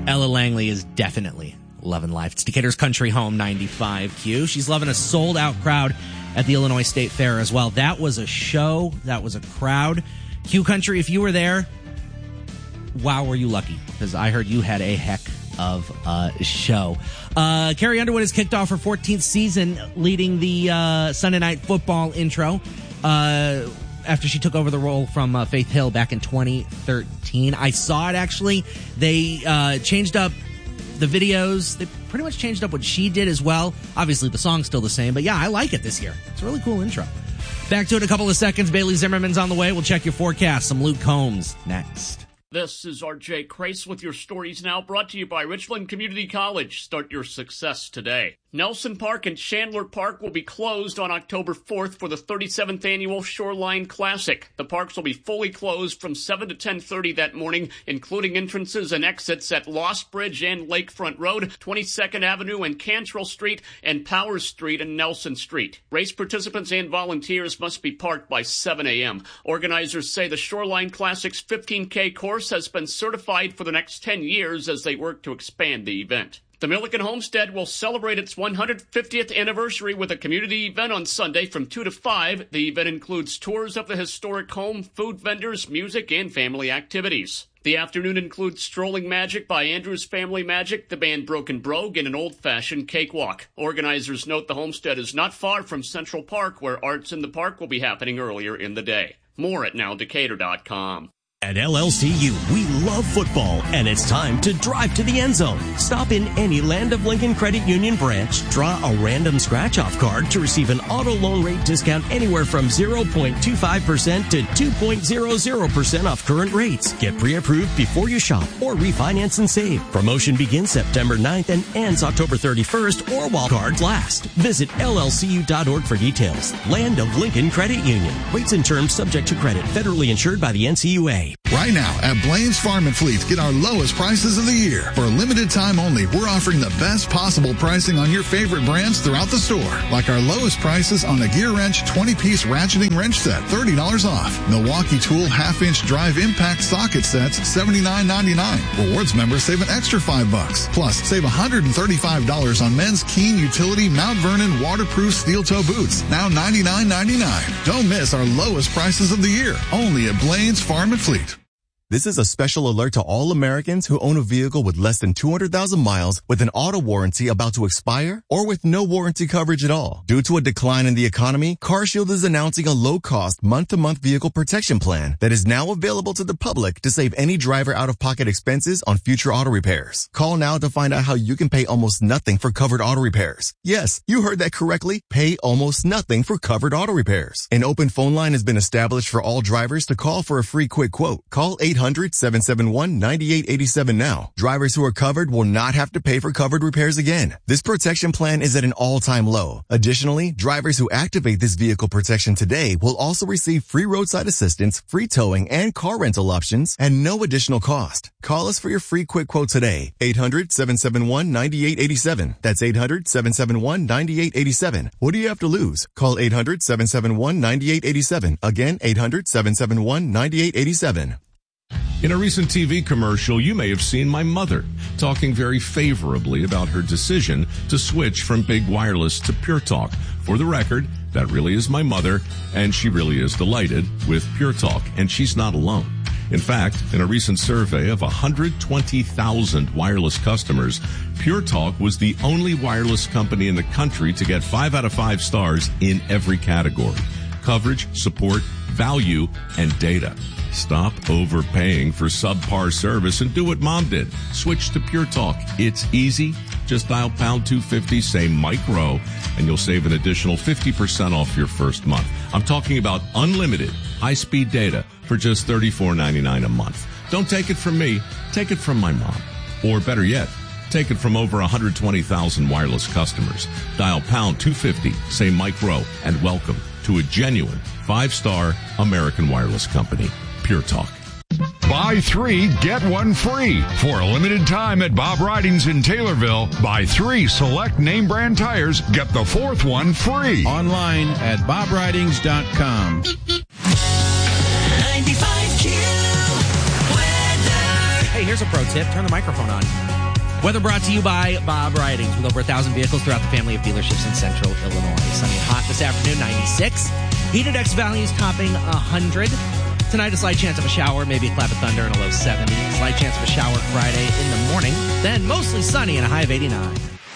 Ella Langley is definitely loving life. It's Decatur's Country Home 95Q. She's loving a sold-out crowd at the Illinois State Fair as well. That was a show. That was a crowd. Q Country, if you were there, wow, were you lucky, because I heard you had a heck of a show. Carrie Underwood has kicked off her 14th season leading the Sunday Night Football intro after she took over the role from Faith Hill back in 2013. I saw it, actually. They changed up the videos. They pretty much changed up what she did as well. Obviously, the song's still the same, but yeah, I like it this year. It's a really cool intro. Back to it in a couple of seconds. Bailey Zimmerman's on the way. We'll check your forecast. Some Luke Combs next. This is R.J. Crace with your Stories Now, brought to you by Richland Community College. Start your success today. Nelson Park and Chandler Park will be closed on October 4th for the 37th Annual Shoreline Classic. The parks will be fully closed from 7 to 10:30 that morning, including entrances and exits at Lost Bridge and Lakefront Road, 22nd Avenue and Cantrell Street, and Powers Street and Nelson Street. Race participants and volunteers must be parked by 7 a.m. Organizers say the Shoreline Classic's 15K course has been certified for the next 10 years as they work to expand the event. The Milliken Homestead will celebrate its 150th anniversary with a community event on Sunday from 2 to 5. The event includes tours of the historic home, food vendors, music, and family activities. The afternoon includes Strolling Magic by Andrews Family Magic, the band Broken Brogue, and an old-fashioned cakewalk. Organizers note the homestead is not far from Central Park, where Arts in the Park will be happening earlier in the day. More at nowdecatur.com. At LLCU, we love football, and it's time to drive to the end zone. Stop in any Land of Lincoln Credit Union branch, draw a random scratch-off card to receive an auto loan rate discount anywhere from 0.25% to 2.00% off current rates. Get pre-approved before you shop or refinance and save. Promotion begins September 9th and ends October 31st or while cards last. Visit llcu.org for details. Land of Lincoln Credit Union. Rates and terms subject to credit. Federally insured by the NCUA. Right now at Blaine's Farm and Fleet, get our lowest prices of the year. For a limited time only, we're offering the best possible pricing on your favorite brands throughout the store. Like our lowest prices on a Gear Wrench 20-piece ratcheting wrench set, $30 off. Milwaukee Tool half-inch drive impact socket sets, $79.99. Rewards members save an extra $5. Plus, save $135 on men's Keen Utility Mount Vernon waterproof steel toe boots, now $99.99. Don't miss our lowest prices of the year. Only at Blaine's Farm and Fleet. This is a special alert to all Americans who own a vehicle with less than 200,000 miles with an auto warranty about to expire or with no warranty coverage at all. Due to a decline in the economy, CarShield is announcing a low-cost month-to-month vehicle protection plan that is now available to the public to save any driver out-of-pocket expenses on future auto repairs. Call now to find out how you can pay almost nothing for covered auto repairs. Yes, you heard that correctly. Pay almost nothing for covered auto repairs. An open phone line has been established for all drivers to call for a free quick quote. Call 800-771-9887 now. Drivers who are covered will not have to pay for covered repairs again. This protection plan is at an all-time low. Additionally, drivers who activate this vehicle protection today will also receive free roadside assistance, free towing, and car rental options at no additional cost. Call us for your free quick quote today. 800-771-9887. That's 800-771-9887. What do you have to lose? Call 800-771-9887. Again, 800-771-9887. In a recent TV commercial, you may have seen my mother talking very favorably about her decision to switch from big wireless to Pure Talk. For the record, that really is my mother, and she really is delighted with Pure Talk, and she's not alone. In fact, in a recent survey of 120,000 wireless customers, Pure Talk was the only wireless company in the country to get 5 out of 5 stars in every category: coverage, support, value, and data. Stop overpaying for subpar service and do what Mom did. Switch to Pure Talk. It's easy. Just dial pound 250, say micro, and you'll save an additional 50% off your first month. I'm talking about unlimited high-speed data for just $34.99 a month. Don't take it from me. Take it from my mom. Or better yet, take it from over 120,000 wireless customers. Dial pound 250, say micro, and welcome to a genuine 5-star American wireless company. Pure Talk. Buy 3, get 1 free. For a limited time at Bob Ridings in Taylorville, buy 3 select name brand tires, get the 4th one free. Online at bobridings.com. 95Q weather. Hey, Here's a pro tip. Turn the microphone on. Weather brought to you by Bob Ridings, with over 1,000 vehicles throughout the family of dealerships in central Illinois. Sunny and hot this afternoon, 96. Heated X values topping 100. Tonight, a slight chance of a shower, maybe a clap of thunder and a low 70. Slight chance of a shower Friday in the morning. Then mostly sunny and a high of 89.